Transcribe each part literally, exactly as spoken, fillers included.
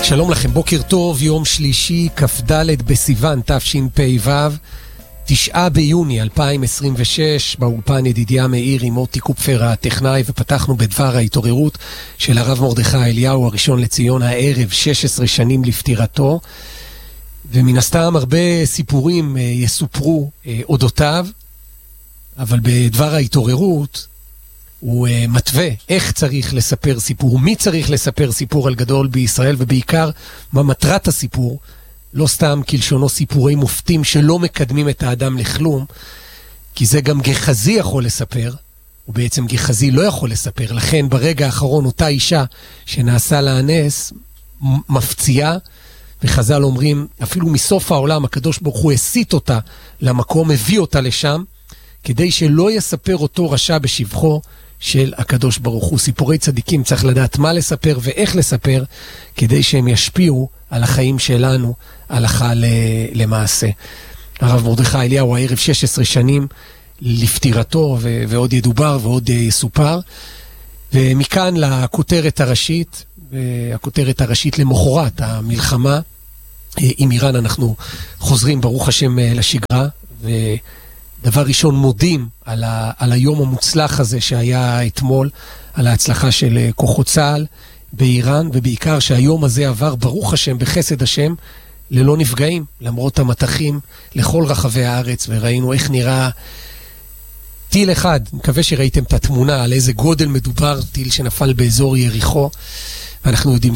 שלום לכם, בוקר טוב, יום שלישי, כ"ד בסיוון, תשפ"ו, תשעה ביוני אלפיים עשרים ושש, באולפן ידידיה מאיר עם מוטי קופפר הטכנאי, ופתחנו בדבר ההתעוררות של הרב מרדכי אליהו הראשון לציון הערב, שש עשרה שנים לפטירתו, ומן הסתם הרבה סיפורים יסופרו אודותיו, אבל בדבר ההתעוררות הוא uh, מתווה איך צריך לספר סיפור, מי צריך לספר סיפור על גדול בישראל, ובעיקר מה מטרת הסיפור, לא סתם כלשונו סיפורי מופתים שלא מקדמים את האדם לכלום, כי זה גם גחזי יכול לספר, ובעצם גחזי לא יכול לספר, לכן ברגע האחרון אותה אישה שנעשה לה הנס, מפציעה, וחז"ל אומרים, אפילו מסוף העולם הקדוש ברוך הוא הסיט אותה למקום, הביא אותה לשם, כדי שלא יספר אותו רשע בשבחו של הקדוש ברוך הוא. סיפורי צדיקים צריך לדעת מה לספר ואיך לספר, כדי שהם ישפיעו על החיים שלנו, הלכה למעשה. הרב מרדכי אליהו הערב שש עשרה שנים לפטירתו, ו- ועוד ידובר ועוד יסופר. ומכאן לכותרת הראשית, הכותרת הראשית למחרת המלחמה עם איראן. אנחנו חוזרים ברוך השם לשגרה, ו... דבר ראשון מודים על, ה, על היום המוצלח הזה שהיה אתמול, על ההצלחה של כוחות צה"ל באיראן, ובעיקר שהיום הזה עבר ברוך השם בחסד השם ללא נפגעים, למרות המתחים לכל רחבי הארץ, וראינו איך נראה טיל אחד, מקווה שראיתם את התמונה על איזה גודל מדובר, טיל שנפל באזור יריחו, ואנחנו יודעים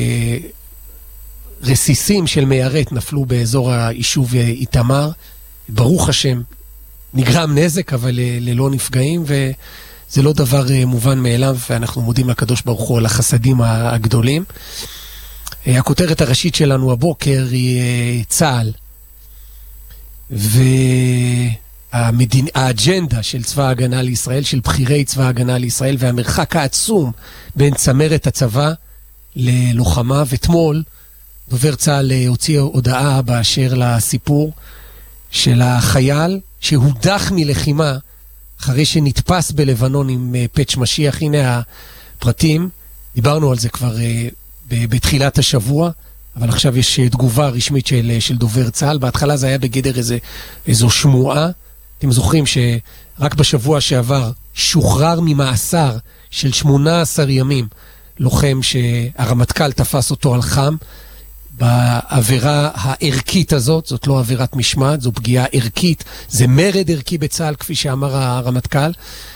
שרסיסים של מיירט נפלו באזור היישוב איתמר, ברוך השם נגרם נזק, אבל ללא נפגעים, וזה לא דבר מובן מאליו, ואנחנו מודים לקדוש ברוך הוא על החסדים הגדולים. הכותרת הראשית שלנו הבוקר היא צה"ל, והאג'נדה של צבא ההגנה לישראל, של בחירי צבא ההגנה לישראל, והמרחק העצום בין צמרת הצבא ללוחמה. ואתמול דובר צה"ל הוציא הודעה באשר לסיפור של החייל שהודח מלחימה אחרי שנתפס בלבנון עם פאץ' משיח. הנה הפרטים, דיברנו על זה כבר בתחילת השבוע, אבל עכשיו יש תגובה רשמית של, של דובר צה"ל. בהתחלה זה היה בגדר איזה, איזו שמועה. אתם זוכרים שרק בשבוע שעבר שוחרר ממאסר של שמונה עשר ימים לוחם שהרמטכ"ל תפס אותו על חם, בעבירה הערכית הזאת. זאת לא עבירת משמעת, זו פגיעה ערכית, זה מרד ערכי בצה"ל, כפי שאמר הרמטכ"ל.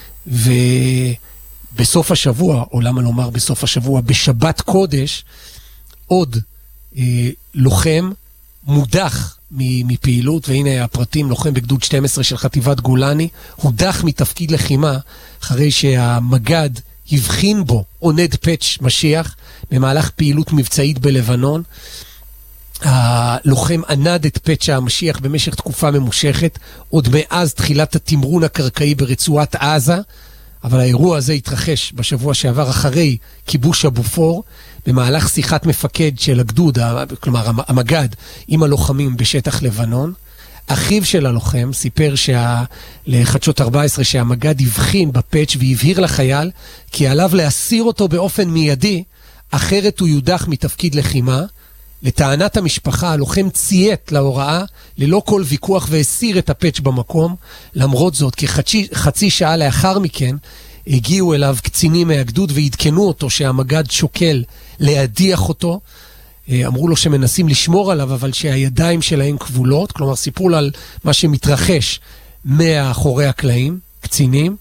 ובסוף השבוע, או למה לומר בסוף השבוע, בשבת קודש, עוד אה, לוחם מודח מפעילות, והנה הפרטים, לוחם בגדוד שתים עשרה של חטיבת גולני, הודח מתפקיד לחימה, אחרי שהמגד הבחין בו עונד פאץ' משיח, במהלך פעילות מבצעית בלבנון. הלוחם ענד את פאץ' המשיח במשך תקופה ממושכת, עוד מאז תחילת התמרון הקרקעי ברצועת עזה, אבל האירוע הזה התרחש בשבוע שעבר אחרי כיבוש הבופור, במהלך שיחת מפקד של הגדוד, כלומר המגד, עם הלוחמים בשטח לבנון. אחיו של הלוחם סיפר שה... לחדשות ארבע עשרה שהמגד הבחין בפאץ' והבהיר לחייל כי עליו להסיר אותו באופן מיידי, אחרת הוא יודח מתפקיד לחימה. לטענת המשפחה, הלוחם ציית להוראה ללא כל ויכוח והסיר את הפאץ' במקום. למרות זאת, כחצי חצי שעה לאחר מכן, הגיעו אליו קצינים מהגדוד והתקנו אותו שהמגד שוקל להדיח אותו. אמרו לו שמנסים לשמור עליו, אבל שהידיים שלהם כבולות, כלומר סיפרו לו על מה שמתרחש מאחורי הקלעים, קצינים.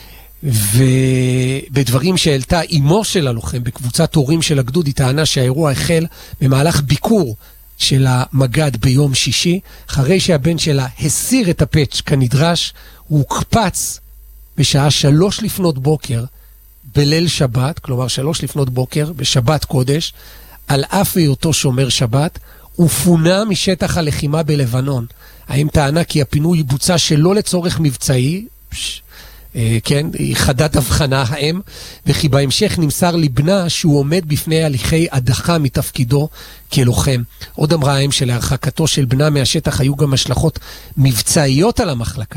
ובדברים שהעלתה אימו של הלוחם בקבוצת הורים של הגדוד, היא טענה שהאירוע החל במהלך ביקור של המגד ביום שישי, אחרי שהבן שלה הסיר את הפאץ' כנדרש. הוא הוקפץ בשעה שלוש לפנות בוקר בליל שבת, כלומר שלוש לפנות בוקר בשבת קודש, על אף היותו שומר שבת, ופונה משטח הלחימה בלבנון. האם טענה כי הפינוי בוצע שלא לצורך מבצעי, פש, אה, כן, היא חדת הבחנה האם, וכי בהמשך נמסר לבנה שהוא עומד בפני הליכי הדחה מתפקידו כלוחם. עוד אמרה האם שלהרחקתו של בנה מהשטח היו גם השלכות מבצעיות על המחלקה,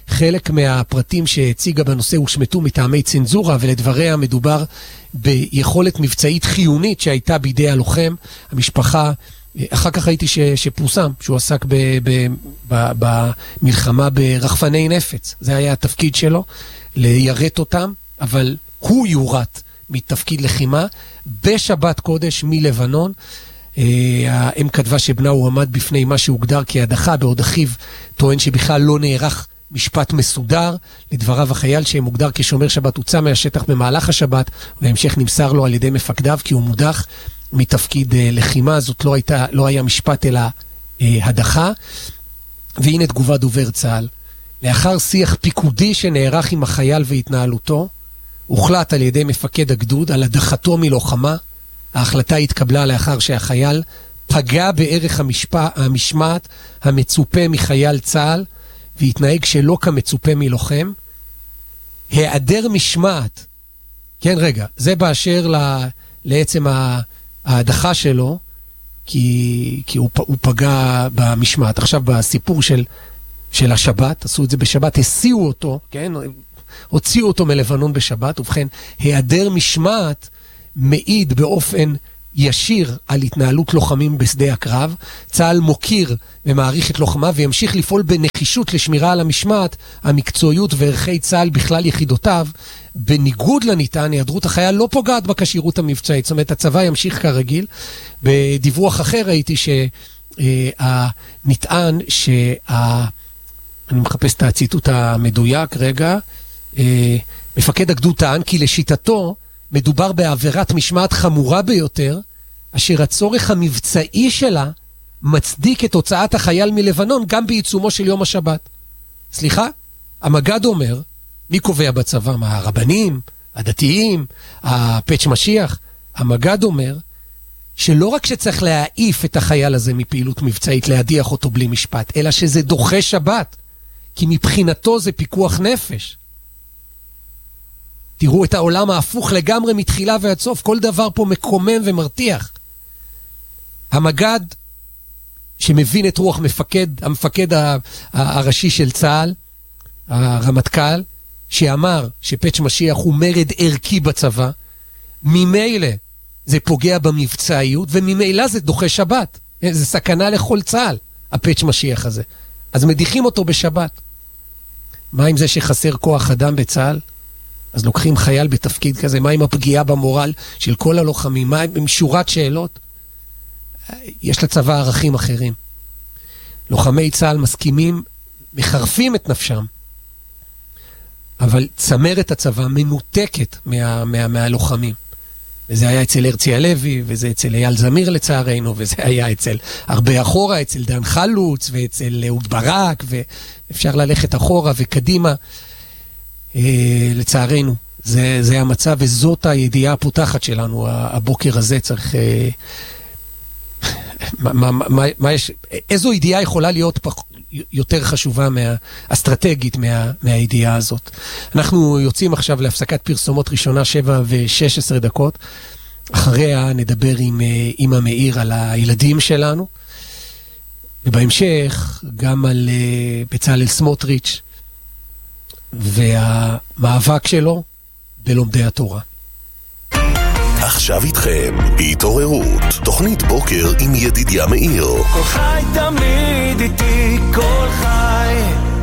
חלק מהפרטים שהציגה בנושא הושמטו מטעמי צנזורה, ולדבריה מדובר ביכולת מבצעית חיונית שהייתה בידי הלוחם. המשפחה, אחר כך ראיתי ש, שפורסם שהוא עסק ב, ב, ב, במלחמה ברחפני נפץ. זה היה התפקיד שלו, ליירט אותם, אבל הוא יורט מתפקיד לחימה בשבת קודש מלבנון. האם כתבה שבנה הוא עמד בפני מה שהוגדר כהדחה, בעוד אחיו טוען שבכלל לא נערך משפט מסודר. לדבריו החייל שמוגדר כשומר שבת הוצא מהשטח במהלך השבת, ובהמשך נמסר לו על ידי מפקדיו כי הוא מודח מתפקיד לחימה. זאת לא הייתה, לא היה משפט אלא הדחה. והנה תגובה דובר צה"ל: לאחר שיח פיקודי שנערך עם החייל והתנהלותו, הוחלט על ידי מפקד הגדוד על הדחתו מלוחמה. ההחלטה התקבלה לאחר שהחייל פגע בערך המשפע, המשמעת המצופה מחייל צה"ל, והתנהג שלא כמצופה מלוחם. היעדר משמעת, כן רגע, זה באשר ל, לעצם ההדחה שלו, כי, כי הוא, הוא פגע במשמעת. עכשיו בסיפור של, של השבת, עשו את זה בשבת, הסיעו אותו, כן? הוציאו אותו מלבנון בשבת. ובכן, היעדר משמעת מעיד באופן ישיר על התנהלות לוחמים בשדה הקרב. צה"ל מוקיר ומעריך את לוחמיו וימשיך לפעול בנחישות לשמירה על המשמעת, המקצועיות וערכי צה"ל בכלל יחידותיו. בניגוד לניתן, היעדרות החייל לא פוגעת בכשירות המבצעית. זאת אומרת, הצבא ימשיך כרגיל. בדיווח אחר ראיתי שהנטען שה... אני מחפש את הציטוט המדויק רגע. מפקד הגדוד טען כי לשיטתו מדובר בעבירת משמעת חמורה ביותר, אשר הצורך המבצעי שלה מצדיק את הוצאת החייל מלבנון גם בעיצומו של יום השבת. סליחה? המג"ד אומר, מי קובע בצבא? מה, הרבנים? הדתיים? הפצ' משיח? המג"ד אומר שלא רק שצריך להעיף את החייל הזה מפעילות מבצעית, להדיח אותו בלי משפט, אלא שזה דוחה שבת, כי מבחינתו זה פיקוח נפש. תראו את העולם ההפוך לגמרי מתחילה ועד סוף, כל דבר פה מקומם ומרתיח. המג"ד שמבין את רוח מפקד, המפקד הראשי של צה"ל, הרמטכ"ל, שאמר שפצ' משיח הוא מרד ערכי בצבא, ממילא זה פוגע במבצעיות, וממילא זה דוחה שבת. זה סכנה לכל צה"ל, הפצ' משיח הזה. אז מדיחים אותו בשבת. מה עם זה שחסר כוח אדם בצה"ל? אז לוקחים חייל בתפקיד כזה. מה עם הפגיעה במורל של כל הלוחמים? מה עם שורת שאלות? יש לצבא ערכים אחרים. לוחמי צה"ל מסכימים, מחרפים את נפשם, אבל צמרת הצבא מנותקת מה, מה, מהלוחמים. וזה היה אצל הרצי הלוי, וזה אצל אייל זמיר לצערנו, וזה היה אצל הרבה אחורה, אצל דן חלוץ, ואצל אהוד ברק, ואפשר ללכת אחורה וקדימה. אה, לצערנו, זה, זה המצב, וזאת הידיעה הפותחת שלנו, הבוקר הזה צריך... אה, מה, מה, מה, מה יש, איזו ידיעה יכולה להיות פח, יותר חשובה, מה, אסטרטגית מה, מהידיעה הזאת. אנחנו יוצאים עכשיו להפסקת פרסומות ראשונה, שבע ושש עשרה דקות. אחריה נדבר עם, עם המאיר על הילדים שלנו, ובהמשך גם על בצלאל סמוטריץ' והמאבק שלו בלומדי התורה. עכשיו איתכם, התעוררות, תוכנית בוקר עם ידידיה מאיר. כל חי תמיד איתי, כל חי.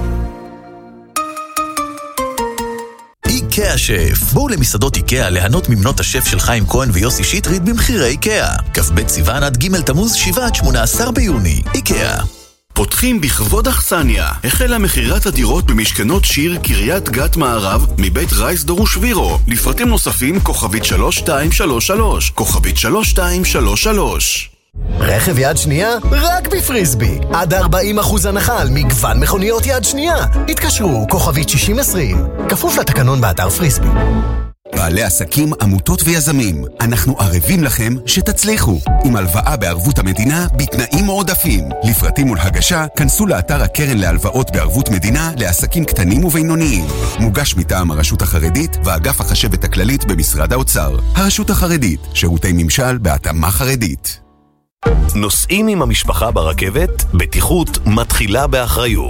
איקאה שף. בואו למסעדות איקאה ליהנות ממנות השף של חיים כהן ויוסי שטרית במחירי איקאה. כ"ב סיוון עד ג' תמוז שבעה עד שמונה עשר ביוני. איקאה. פותחים בכבוד אכסניה. החלה מחירת הדירות במשכנות שיר קריית גת מערב מבית רייס דור ושבירו. לפרטים נוספים כוכבית שלוש שתיים שלוש שלוש. כוכבית שלוש שתיים שלוש שלוש. רכב יד שנייה? רק בפריסבי. עד ארבעים אחוז הנחה על מגוון מכוניות יד שנייה. התקשרו כוכבית שישים עשרים. כפוף לתקנון באתר פריסבי. בעלי עסקים, עמותות ויזמים, אנחנו ערבים לכם שתצליחו. עם הלוואה בערבות המדינה בתנאים מועדפים. לפרטים ולהגשה, כנסו לאתר הקרן להלוואות בערבות מדינה לעסקים קטנים ובינוניים. מוגש מטעם הרשות החרדית ואגף החשבת הכללית במשרד האוצר. הרשות החרדית, שירותי ממשל בהתאמה חרדית. נוסעים עם המשפחה ברכבת, בטיחות מתחילה באחריות.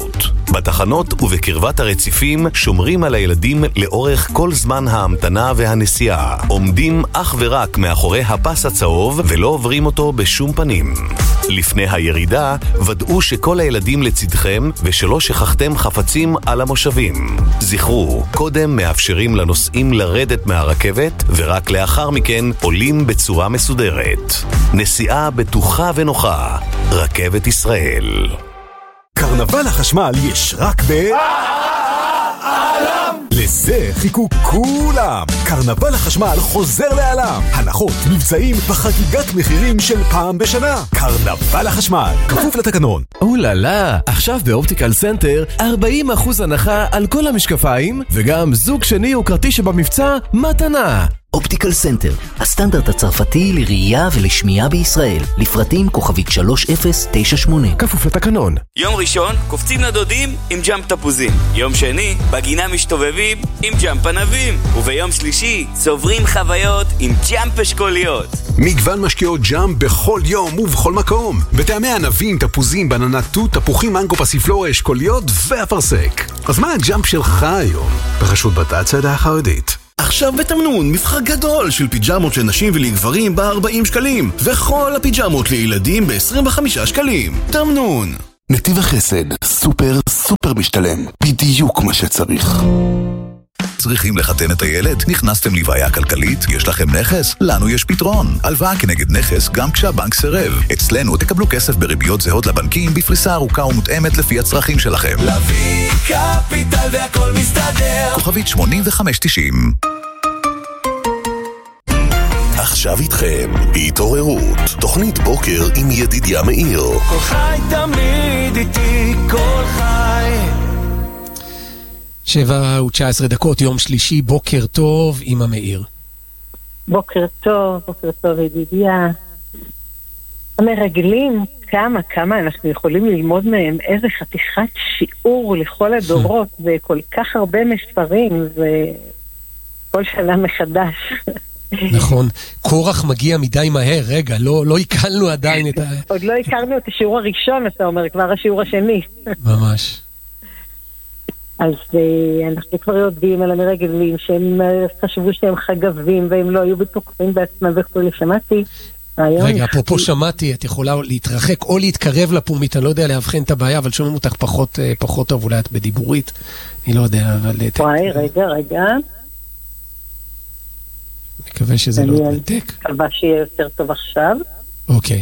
בתחנות ובקרבת הרציפים שומרים על הילדים לאורך כל זמן ההמתנה והנסיעה. עומדים אך ורק מאחורי הפס הצהוב ולא עוברים אותו בשום פנים. לפני הירידה, ודאו שכל הילדים לצדכם ושלא שכחתם חפצים על המושבים. זכרו, קודם מאפשרים לנוסעים לרדת מהרכבת ורק לאחר מכן עולים בצורה מסודרת. נסיעה בטוחה ונוחה. רכבת ישראל. קרנבל החשמל יש רק ב... העלם! לזה חיכו כולם. קרנבל החשמל חוזר לעלם. הנחות, מבצעים וחגיגת מחירים של פעם בשנה. קרנבל החשמל, כפוף לתקנון. אוללה, עכשיו באופטיקל סנטר ארבעים אחוז הנחה על כל המשקפיים וגם זוג שני וכרטיס שבמבצע מתנה. אופטיקל סנטר, הסטנדרט הצרפתי לראייה ולשמיעה בישראל. לפרטים כוכבית שלוש אפס תשע שמונה. כפוף לתקנון. יום ראשון, קופצים לדודים עם ג'אמפ תפוזים. יום שני, בגינה משתובבים עם ג'אמפ ענבים. וביום שלישי, צוברים חוויות עם ג'אמפ אשכוליות. מגוון משקיעות ג'אמפ בכל יום ובכל מקום. בטעמי ענבים, תפוזים, בננה תות, תפוחים, מנגו, פסיפלורה, אשכוליות ואפרסק. אז מה הג'אמפ שלך היום? בחשות בתת צעדה החרדית. עכשיו בתמנון, מבחר גדול של פיג'מות של נשים ולגברים ב-ארבעים שקלים, וכל הפיג'מות לילדים ב-עשרים וחמישה שקלים. תמנון. נתיב החסד, סופר סופר משתלם, בדיוק מה שצריך. צריכים לחתן את הילד? נכנסתם לבעיה כלכלית? יש לכם נכס? לנו יש פתרון. הלוואה כנגד נכס גם כשהבנק סירב. אצלנו תקבלו כסף בריביות זהות לבנקים בפריסה ארוכה ומותאמת לפי הצרכים שלכם. להביא קפיטל והכל מסתדר. כוכבית שמונים וחמש תשעים. עכשיו איתכם, התעוררות, תוכנית בוקר עם ידידיה מאיר. כל חי תמיד איתי, כל חי. שבע ותשע עשרה דקות, יום שלישי, בוקר טוב, אמא מאיר. בוקר טוב, בוקר טוב ידידיה. המרגלים, כמה, כמה אנחנו יכולים ללמוד מהם, איזה חתיכת שיעור לכל הדורות, וכל כך הרבה מספרים, וכל שנה מחדש. נכון, קורח מגיע מדי מהר, רגע, לא, לא הכרנו עדיין את ה... עוד לא הכרנו את השיעור הראשון, אתה אומר, כבר השיעור השני. ממש. אז אנחנו כבר יודעים על המרגלים שהם חשבו שהם חגבים והם לא היו בטוחים בעצמם וכו'. שמעתי רגע, אפרופו שמעתי, את יכולה להתרחק או להתקרב לפומית, אני לא יודע להבחן את הבעיה, אבל שומעים אותך פחות, פחות טוב, אולי את בדיבורית, אני לא יודע, אבל... וואי, רגע, רגע. אני מקווה שזה לא תנתק. אני מקווה שיהיה יותר טוב עכשיו. אוקיי.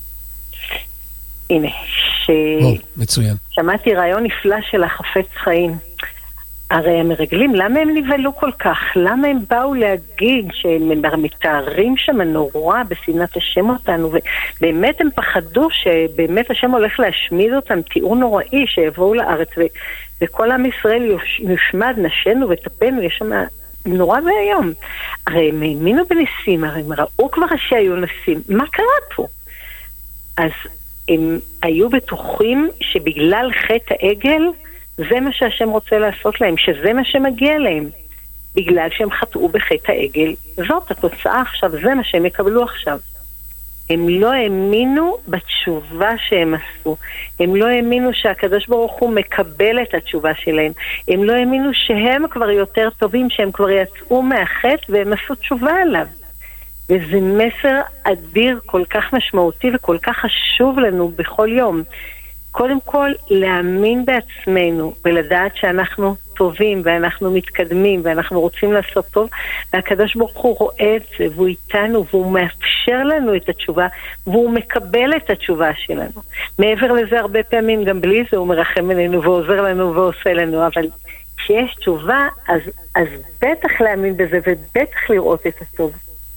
הנה, ש... או, מצוין. שמעתי רעיון נפלא של החפץ חיים. הרי המרגלים, למה הם נבלו כל כך? למה הם באו להגיד שהם מתארים שם נורא בשנאת השם אותנו, ובאמת הם פחדו שבאמת השם הולך להשמיד אותם, תיאור נוראי שיבואו לארץ, ו... וכל עם ישראל יושמד, נשנו וטפנו, יש שם נורא והיום. הרי הם האמינו בניסים, הרי הם ראו כבר שהיו ניסים. מה קרה פה? אז הם היו בטוחים שבגלל חטא העגל, זה מה שהשם רוצה לעשות להם, שזה מה שמגיע להם. בגלל שהם חטאו בחטא העגל, זאת התוצאה עכשיו, זה מה שהם יקבלו עכשיו. הם לא האמינו בתשובה שהם עשו. הם לא האמינו שהקדוש ברוך הוא מקבל את התשובה שלהם. הם לא האמינו שהם כבר יותר טובים, שהם כבר יצאו מהחטא והם עשו תשובה עליו. וזה מסר אדיר, כל כך משמעותי וכל כך חשוב לנו בכל יום. קודם כל, להאמין בעצמנו ולדעת שאנחנו טובים ואנחנו מתקדמים ואנחנו רוצים לעשות טוב, והקדוש ברוך הוא רואה את זה והוא איתנו והוא מאפשר לנו את התשובה והוא מקבל את התשובה שלנו. מעבר לזה הרבה פעמים גם בלי זה הוא מרחם עלינו ועוזר לנו ועושה לנו, אבל כשיש תשובה אז, אז בטח להאמין בזה ובטח לראות את הטוב.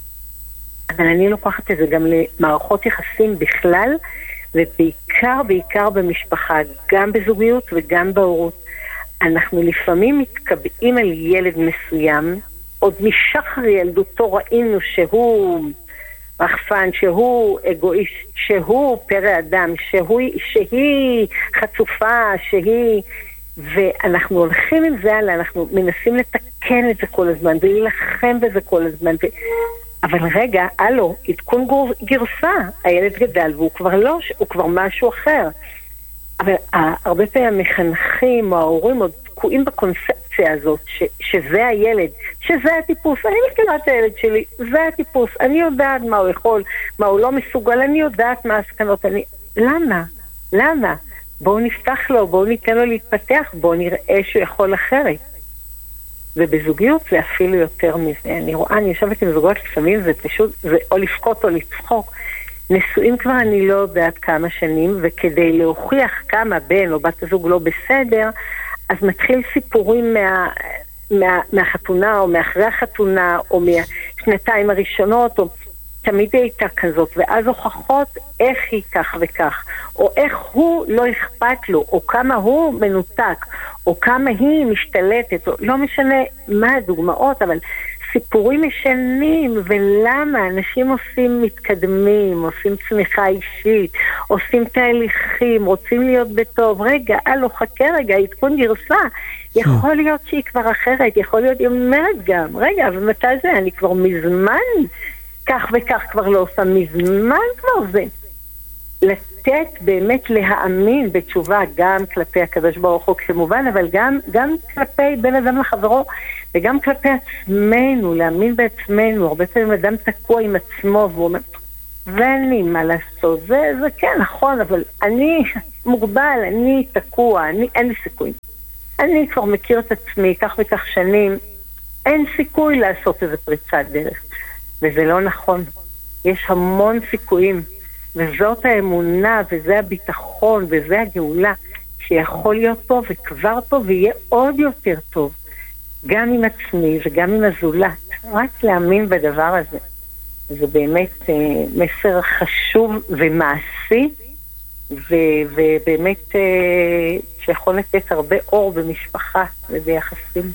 אבל אני לוקחת את זה גם למערכות יחסים בכלל, ובעיקר, בעיקר במשפחה, גם בזוגיות וגם בהורות. אנחנו לפעמים מתקבעים על ילד מסוים, עוד משחר ילדותו ראינו שהוא רחפן, שהוא אגואיסט, שהוא פרא אדם, שהוא, שהיא חצופה, שהיא... ואנחנו הולכים עם זה הלאה, אנחנו מנסים לתקן את זה כל הזמן, ולהילחם בזה כל הזמן, ו... אבל רגע, אלו, עדכון גרסה, הילד גדל והוא כבר לא, הוא כבר משהו אחר. אבל הרבה פעמים המחנכים או ההורים עוד תקועים בקונספציה הזאת, ש, שזה הילד, שזה הטיפוס. אני מכירה את הילד שלי, זה הטיפוס. אני יודעת מה הוא יכול, מה הוא לא מסוגל, אני יודעת מה הסכנות. אני... למה? למה? בואו נפתח לו, בואו ניתן לו להתפתח, בואו נראה שהוא יכול אחרת. ובזוגיות זה אפילו יותר מזה. אני רואה, אני יושבת עם זוגות לפעמים, זה פשוט, זה או לפקות או לצחוק. נשואים כבר אני לא יודעת כמה שנים, וכדי להוכיח כמה בן או בת הזוג לא בסדר, אז מתחיל סיפורים מה, מה, מהחתונה או מאחרי החתונה, או מהשנתיים הראשונות, או תמיד הייתה כזאת, ואז הוכחות איך היא כך וכך, או איך הוא לא אכפת לו, או כמה הוא מנותק, או כמה היא משתלטת, או לא משנה מה הדוגמאות, אבל סיפורים משנים, ולמה אנשים עושים מתקדמים, עושים צמיחה אישית, עושים תהליכים, רוצים להיות בטוב, רגע, אלו חכה רגע, עדכון גרסה, יכול להיות שהיא כבר אחרת, יכול להיות, היא אומרת גם, רגע, ומתי זה? אני כבר מזמן כך וכך כבר לא עושה, מזמן כבר זה. לתת באמת להאמין בתשובה גם כלפי הקדוש ברוך הוא כמובן, אבל גם, גם כלפי בן אדם לחברו, וגם כלפי עצמנו, להאמין בעצמנו. הרבה פעמים אדם תקוע עם עצמו, והוא אומר, ואני מה לעשות, זה, זה כן נכון, אבל אני מוגבל, אני תקוע, אני, אין לי סיכוי. אני כבר מכיר את עצמי, כך וכך שנים, אין סיכוי לעשות איזה פריצת דרך. וזה לא נכון. יש המון סיכויים. וזאת האמונה, וזה הביטחון, וזה הגאולה, שיכול להיות טוב וכבר טוב, ויהיה עוד יותר טוב, גם עם עצמי וגם עם הזולת. רק להאמין בדבר הזה. זה באמת אה, מסר חשוב ומעשי, ו- ובאמת אה, שיכול לתת הרבה אור במשפחה וביחסים.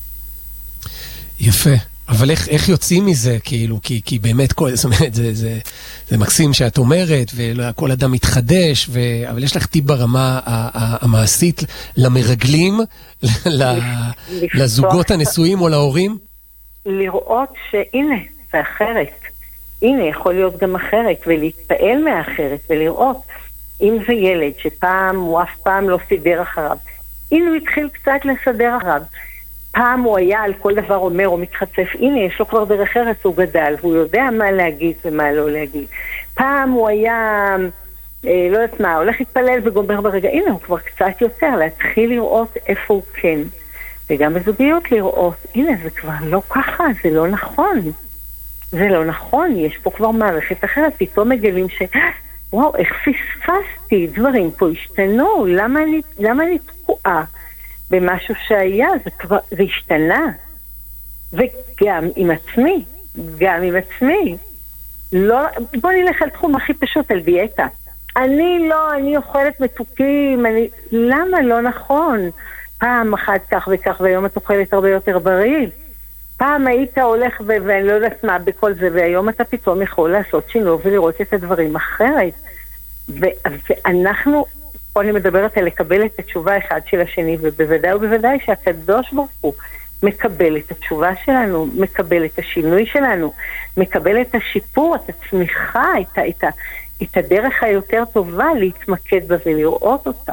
יפה. אבל איך, איך יוצאים מזה, כאילו, כי, כי באמת, כל, זאת אומרת, זה, זה, זה מקסים שאת אומרת, וכל אדם מתחדש, ו, אבל יש לך טיפ ברמה המעשית למרגלים, לזוגות הנשואים או להורים? לראות שהנה, זה אחרת. הנה, יכול להיות גם אחרת, ולהתפעל מהאחרת, ולראות, אם זה ילד שפעם הוא אף פעם לא סידר אחריו, הנה הוא התחיל קצת לסדר אחריו, פעם הוא היה על כל דבר אומר או מתחצף, הנה יש לו כבר דרך ארץ, הוא גדל, והוא יודע מה להגיד ומה לא להגיד. פעם הוא היה, אה, לא יודעת מה, הולך להתפלל וגומר ברגע, הנה הוא כבר קצת יותר, להתחיל לראות איפה הוא כן. וגם בזוגיות לראות, הנה זה כבר לא ככה, זה לא נכון. זה לא נכון, יש פה כבר מערכת אחרת, פתאום מגלים ש... וואו, איך פספסתי, דברים פה השתנו, למה אני, למה אני תקועה? במשהו שהיה, זה כבר, זה השתנה. וגם עם עצמי, גם עם עצמי. לא, בוא נלך על תחום הכי פשוט, על דיאטה. אני לא, אני אוכלת מתוקים, אני, למה לא נכון? פעם אחת כך וכך, והיום את אוכלת הרבה יותר בריא. פעם היית הולך, ו- ואני לא יודעת מה בכל זה, והיום אתה פתאום יכול לעשות שינוי ולראות את הדברים אחרת. ו- ואנחנו... פה אני מדברת על לקבל את התשובה אחד של השני, ובוודאי ובוודאי שהקדוש ברוך הוא מקבל את התשובה שלנו, מקבל את השינוי שלנו, מקבל את השיפור, את הצמיחה, את, את, את הדרך היותר טובה להתמקד בה ולראות אותה.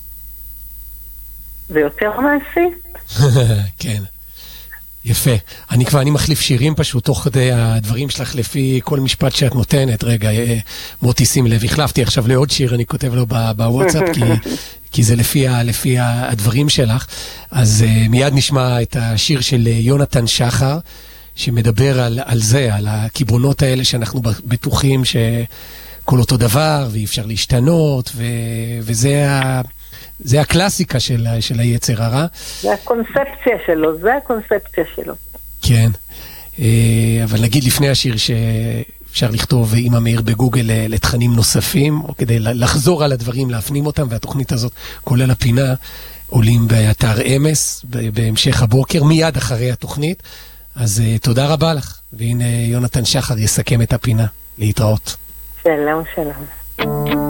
זה יותר מעשי? כן. יפה. אני כבר, אני מחליף שירים פשוט תוך כדי הדברים שלך לפי כל משפט שאת נותנת. רגע, מוטי שים לב, החלפתי עכשיו לעוד שיר, אני כותב לו בוואטסאפ, כי, כי זה לפי, לפי הדברים שלך. אז מיד נשמע את השיר של יונתן שחר, שמדבר על, על זה, על הכיברונות האלה שאנחנו בטוחים שכל אותו דבר, ואי אפשר להשתנות, ו, וזה ה... זה הקלאסיקה של, של היצר הרע. זה הקונספציה שלו, זה הקונספציה שלו. כן, אבל נגיד לפני השיר שאפשר לכתוב אמא מאיר בגוגל לתכנים נוספים, או כדי לחזור על הדברים, להפנים אותם, והתוכנית הזאת, כולל הפינה, עולים באתר אמס, בהמשך הבוקר, מיד אחרי התוכנית. אז תודה רבה לך, והנה יונתן שחר יסכם את הפינה. להתראות. שלום, שלום.